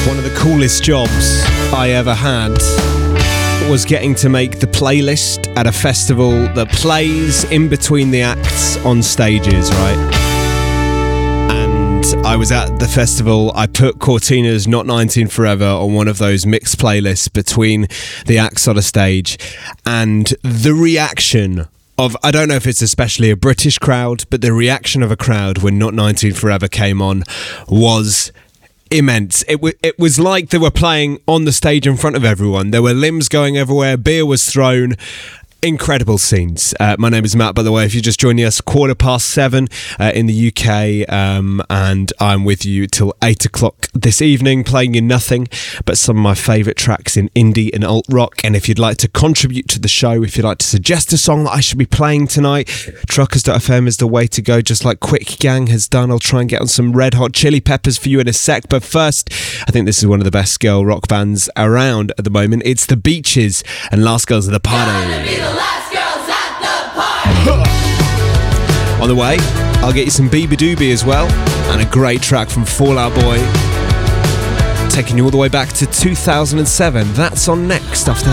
One of the coolest jobs I ever had was getting to make the playlist at a festival that plays in between the acts on stages, right? And I was at the festival, I put Cortina's Not 19 Forever on one of those mixed playlists between the acts on a stage, and the reaction of, I don't know if it's especially a British crowd, but the reaction of a crowd when Not 19 Forever came on was immense. It was like they were playing on the stage in front of everyone. There were limbs going everywhere, beer was thrown. Incredible scenes. My name is Matt, by the way, if you're just joining us, 7:15 in the UK, and I'm with you till 8 o'clock this evening, playing you nothing but some of my favourite tracks in indie and alt rock. And if you'd like to contribute to the show, if you'd like to suggest a song that I should be playing tonight, truckers.fm is the way to go, just like Quick Gang has done. I'll try and get on some Red Hot Chili Peppers for you in a sec, but first, I think this is one of the best girl rock bands around at the moment. It's the Beaches and Last Girls of the Party. Last girls at the party. On the way, I'll get you some Beaver Doobie as well, and a great track from Fall Out Boy, taking you all the way back to 2007. That's on next after